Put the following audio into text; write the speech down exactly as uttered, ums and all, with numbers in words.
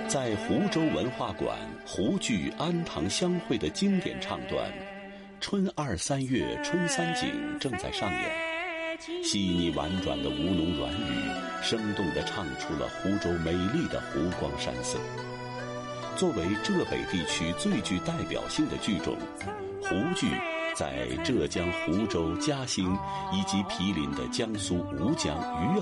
在湖州文化馆湖剧《安堂相会》的经典唱段《春二三月春三景》正在上演，细腻婉转的吴侬软语，生动地唱出了湖州美丽的湖光山色。作为浙北地区最具代表性的剧种，湖剧在浙江湖州、嘉兴以及毗邻的江苏吴江余